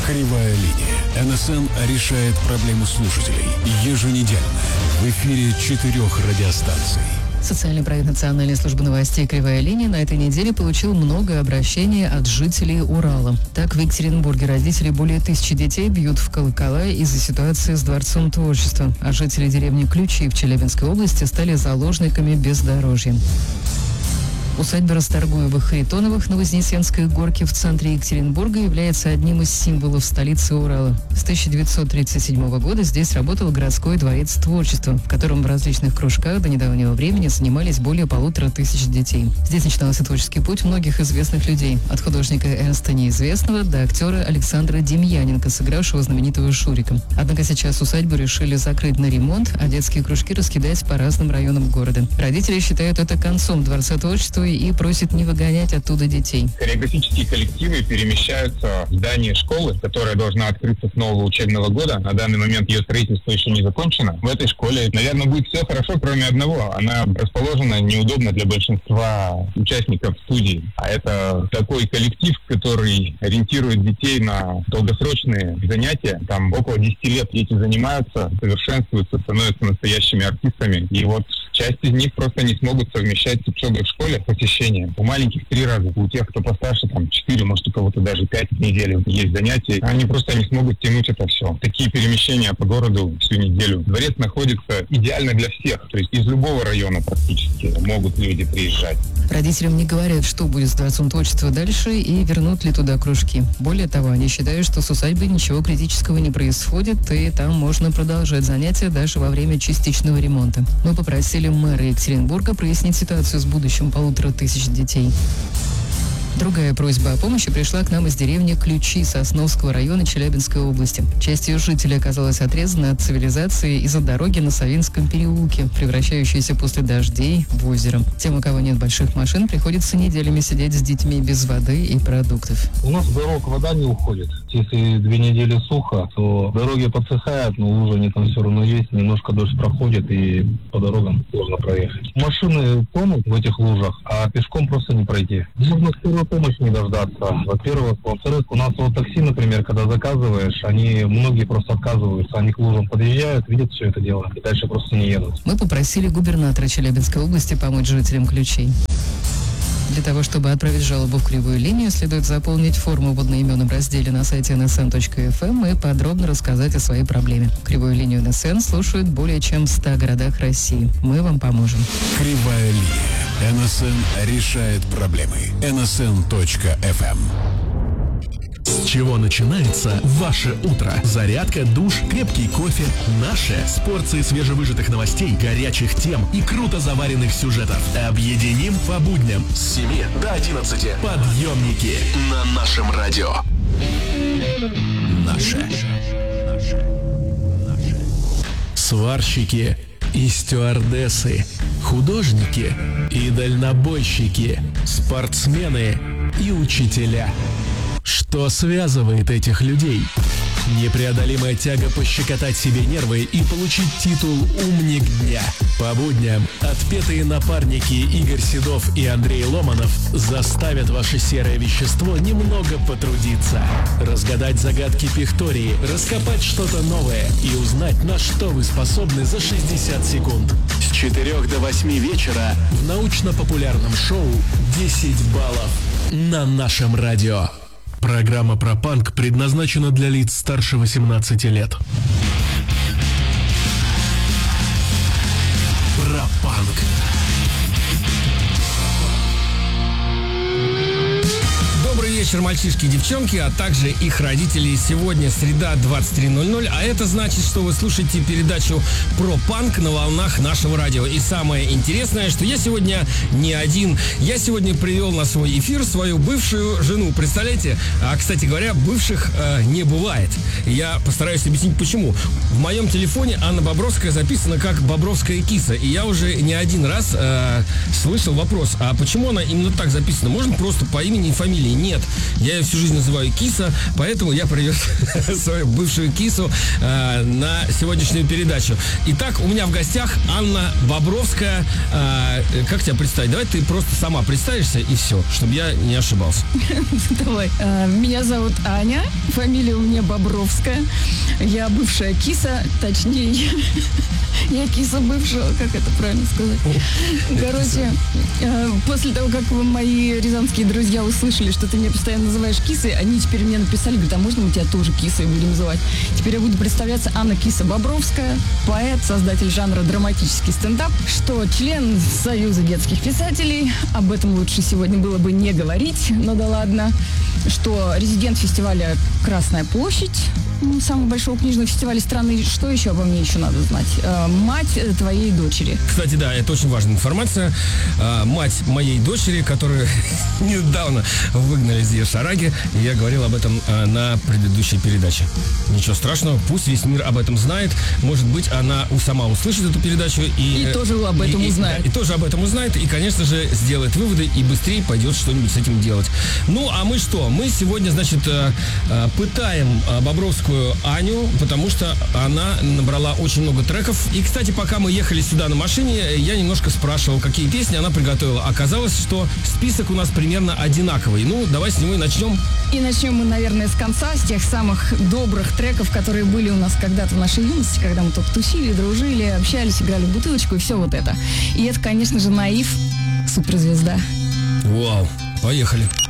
Кривая линия. НСН решает проблему слушателей. Еженедельно. В эфире 4 радиостанций. Социальный проект Национальной службы новостей «Кривая линия» на этой неделе получил много обращений от жителей Урала. Так, в Екатеринбурге родители более 1000 детей бьют в колокола из-за ситуации с Дворцом творчества, а жители деревни Ключи в Челябинской области стали заложниками бездорожья. Усадьба Расторгуевых-Харитоновых на Вознесенской горке в центре Екатеринбурга является одним из символов столицы Урала. С 1937 года здесь работал городской дворец творчества, в котором в различных кружках до недавнего времени занимались более 1500 детей. Здесь начинался творческий путь многих известных людей, от художника Эрнста Неизвестного до актера Александра Демьяненко, сыгравшего знаменитого Шурика. Однако сейчас усадьбу решили закрыть на ремонт, а детские кружки раскидать по разным районам города. Родители считают это концом Дворца творчества и просит не выгонять оттуда детей. Хореографические коллективы перемещаются в здание школы, которая должна открыться с нового учебного года. На данный момент ее строительство еще не закончено. В этой школе, наверное, будет все хорошо, кроме одного. Она расположена неудобно для большинства участников студии. А это такой коллектив, который ориентирует детей на долгосрочные занятия. Там около 10 лет дети занимаются, совершенствуются, становятся настоящими артистами. И вот часть из них просто не смогут совмещать с учебой в школе, посещение. У маленьких 3 раза, у тех, кто постарше, там 4, может, у кого-то даже 5 в неделю есть занятия. Они просто не смогут тянуть это все. Такие перемещения по городу всю неделю. Дворец находится идеально для всех. То есть из любого района практически могут люди приезжать. Родителям не говорят, что будет с Дворцом творчества дальше и вернут ли туда кружки. Более того, они считают, что с усадьбой ничего критического не происходит, и там можно продолжать занятия даже во время частичного ремонта. Мы попросили мэра Екатеринбурга прояснить ситуацию с будущим 1500 детей. Другая просьба о помощи пришла к нам из деревни Ключи Сосновского района Челябинской области. Часть ее жителей оказалась отрезана от цивилизации из-за дороги на Савинском переулке, превращающейся после дождей в озеро. Тем, у кого нет больших машин, приходится неделями сидеть с детьми без воды и продуктов. У нас дорог вода не уходит. Если 2 недели сухо, то дороги подсыхают, но лужи они там все равно есть. Немножко дождь проходит, и по дорогам сложно проехать. Машины тонут в этих лужах, а пешком просто не пройти. Нужно скорую помощь не дождаться. Во-первых. Во-вторых, у нас вот такси, например, когда заказываешь, многие просто отказываются. Они к лужам подъезжают, видят все это дело, и дальше просто не едут. Мы попросили губернатора Челябинской области помочь жителям Ключей. Для того, чтобы отправить жалобу в Кривую линию, следует заполнить форму в одноименном разделе на сайте nsn.fm и подробно рассказать о своей проблеме. Кривую линию НСН слушают более чем в 100 городах России. Мы вам поможем. Кривая линия. НСН решает проблемы. nsn.fm. С чего начинается ваше утро? Зарядка, душ, крепкий кофе. Наше с порцией свежевыжатых новостей, горячих тем и круто заваренных сюжетов. Объединим по будням с 7 до 11. Подъемники на нашем радио. Наше. Сварщики и стюардессы, художники и дальнобойщики, спортсмены и учителя. Что связывает этих людей? Непреодолимая тяга пощекотать себе нервы и получить титул «Умник дня». По будням отпетые напарники Игорь Седов и Андрей Ломанов заставят ваше серое вещество немного потрудиться. Разгадать загадки пихтории, раскопать что-то новое и узнать, на что вы способны за 60 секунд. С 4 до 8 вечера в научно-популярном шоу «10 баллов» на нашем радио. Программа про панк предназначена для лиц старше 18 лет. Про панк. Добрый вечер, мальчишки и девчонки, а также их родители. Сегодня среда, 23:00, а это значит, что вы слушаете передачу про панк на волнах нашего радио. И самое интересное, что я сегодня не один. Я сегодня привел на свой эфир свою бывшую жену. Представляете? А, кстати говоря, бывших не бывает. Я постараюсь объяснить, почему. В моем телефоне Анна Бобровская записана как Бобровская киса. И я уже не один раз слышал вопрос, а почему она именно так записана? Можно просто по имени и фамилии? Нет. Я ее всю жизнь называю Киса, поэтому я привез свою бывшую Кису на сегодняшнюю передачу. Итак, у меня в гостях Анна Бобровская. Как тебя представить? Давай ты просто сама представишься и все, чтобы я не ошибался. Давай. Меня зовут Аня, фамилия у меня Бобровская. Я бывшая Киса, точнее, я Киса бывшего, как это правильно сказать. Короче, после того, как мои рязанские друзья услышали, что ты меня постоянно называешь Кисой, они теперь мне написали, говорят, а можно мы тебя тоже Кисой будем называть? Теперь я буду представляться Анна Киса Бобровская, поэт, создатель жанра драматический стендап, что член Союза детских писателей, об этом лучше сегодня было бы не говорить, но да ладно, что резидент фестиваля «Красная площадь», самого большого книжного фестиваля страны. Что еще обо мне еще надо знать? Мать твоей дочери. Кстати, да, это очень важная информация. Мать моей дочери, которую недавно выгнали из Ешараги. Я говорил об этом на предыдущей передаче. Ничего страшного, пусть весь мир об этом знает. Может быть, она сама услышит эту передачу и тоже об этом узнает. И тоже об этом узнает, и, конечно же, сделает выводы и быстрее пойдет что-нибудь с этим делать. Ну, а мы что? Мы сегодня, значит, пытаем Бобровскую Аню, потому что она набрала очень много треков. И, кстати, пока мы ехали сюда на машине, я немножко спрашивал, какие песни она приготовила. Оказалось, что список у нас примерно одинаковый. Ну, давай с него и начнем. И начнем мы, наверное, с конца, с тех самых добрых треков, которые были у нас когда-то в нашей юности, когда мы только тусили, дружили, общались, играли в бутылочку и все вот это. И это, конечно же, Наив, суперзвезда. Вау, поехали.